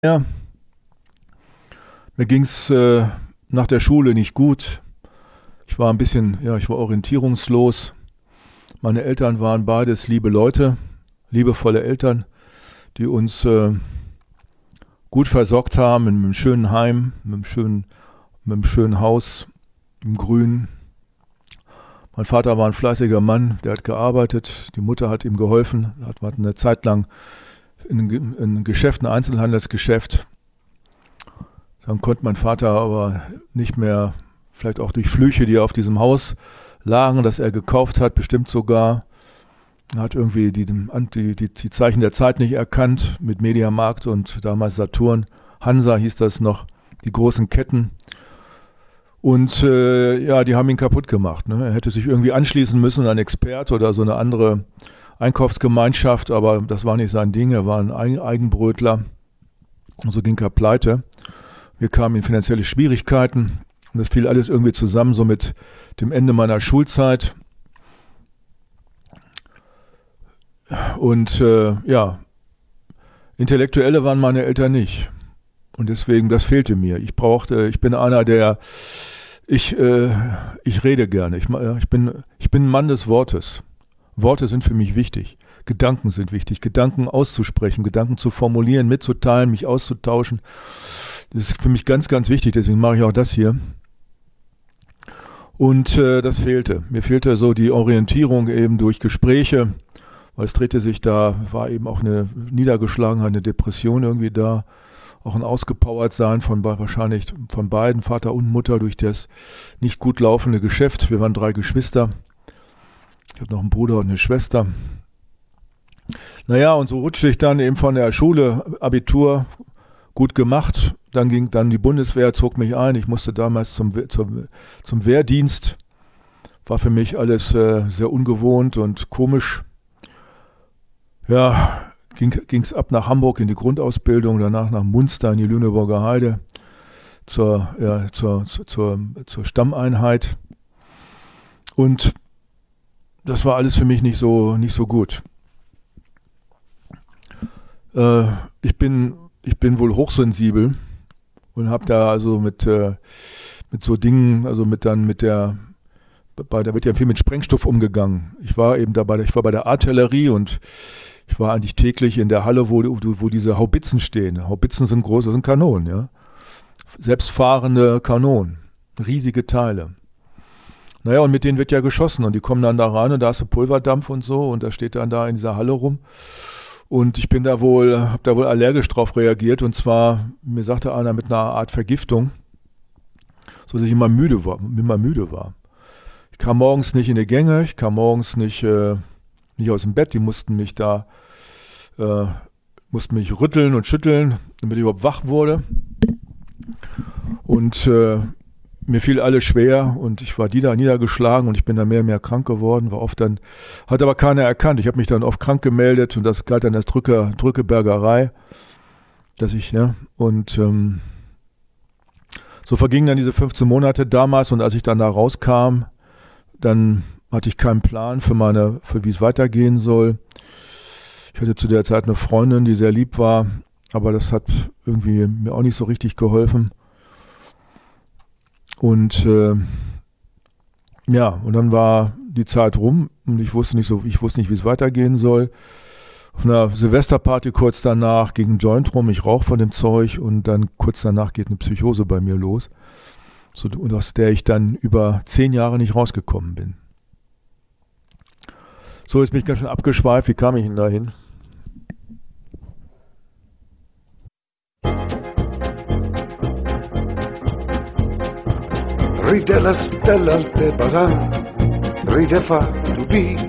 Ja, mir ging es nach der Schule nicht gut. Ich war ich war orientierungslos. Meine Eltern waren beides liebe Leute, liebevolle Eltern, die uns gut versorgt haben in einem schönen Heim, mit einem schönen Haus im Grün. Mein Vater war ein fleißiger Mann, der hat gearbeitet, die Mutter hat ihm geholfen, hat eine Zeit lang ein Geschäft, ein Einzelhandelsgeschäft. Dann konnte mein Vater aber nicht mehr, vielleicht auch durch Flüche, die auf diesem Haus lagen, das er gekauft hat, bestimmt sogar, er hat irgendwie die Zeichen der Zeit nicht erkannt mit Mediamarkt und damals Saturn, Hansa hieß das noch, die großen Ketten. Und die haben ihn kaputt gemacht. Ne? Er hätte sich irgendwie anschließen müssen, ein Expert oder so eine andere Einkaufsgemeinschaft, aber das war nicht sein Ding, er war ein Eigenbrötler. Und so ging er pleite. Wir kamen in finanzielle Schwierigkeiten und das fiel alles irgendwie zusammen, so mit dem Ende meiner Schulzeit. Und Intellektuelle waren meine Eltern nicht. Und deswegen, das fehlte mir. Ich bin einer, ich rede gerne. Ich bin ein Mann des Wortes. Worte sind für mich wichtig. Gedanken sind wichtig. Gedanken auszusprechen, Gedanken zu formulieren, mitzuteilen, mich auszutauschen. Das ist für mich ganz, ganz wichtig. Deswegen mache ich auch das hier. Und das fehlte. Mir fehlte so die Orientierung eben durch Gespräche, weil es drehte sich da, war eben auch eine Niedergeschlagenheit, eine Depression irgendwie da. Auch ein Ausgepowertsein wahrscheinlich von beiden, Vater und Mutter, durch das nicht gut laufende Geschäft. Wir waren 3 Geschwister. Ich habe noch einen Bruder und eine Schwester. Naja, und so rutschte ich dann eben von der Schule, Abitur, gut gemacht. Dann ging die Bundeswehr, zog mich ein. Ich musste damals zum Wehrdienst. War für mich alles sehr ungewohnt und komisch. Ja, ging es ab nach Hamburg in die Grundausbildung, danach nach Munster in die Lüneburger Heide zur Stammeinheit. Und das war alles für mich nicht so gut. Ich bin wohl hochsensibel und habe da also mit so Dingen, also da wird ja viel mit Sprengstoff umgegangen. Ich war bei der Artillerie und ich war eigentlich täglich in der Halle, wo diese Haubitzen stehen. Haubitzen sind groß, das sind Kanonen, ja. Selbstfahrende Kanonen, riesige Teile. Naja, und mit denen wird ja geschossen und die kommen dann da rein und da hast du Pulverdampf und so und da steht dann da in dieser Halle rum. Und ich habe da wohl allergisch drauf reagiert und zwar, mir sagte einer mit einer Art Vergiftung, so dass ich immer müde war. Ich kam morgens nicht in die Gänge, ich kam morgens nicht aus dem Bett, die mussten mich rütteln und schütteln, damit ich überhaupt wach wurde. Und mir fiel alles schwer und ich war niedergeschlagen und ich bin dann mehr und mehr krank geworden, hat aber keiner erkannt. Ich habe mich dann oft krank gemeldet und das galt dann als Drückebergerei, so vergingen dann diese 15 Monate damals und als ich dann da rauskam, dann hatte ich keinen Plan für wie es weitergehen soll. Ich hatte zu der Zeit eine Freundin, die sehr lieb war, aber das hat irgendwie mir auch nicht so richtig geholfen. Und und dann war die Zeit rum und ich wusste nicht, wie es weitergehen soll. Auf einer Silvesterparty kurz danach ging ein Joint rum, ich rauche von dem Zeug und dann kurz danach geht eine Psychose bei mir los, und aus der ich dann über 10 Jahre nicht rausgekommen bin. So, jetzt bin ich ganz schön abgeschweift. Wie kam ich denn dahin? Ride la stella Aldebaran, ride fa to be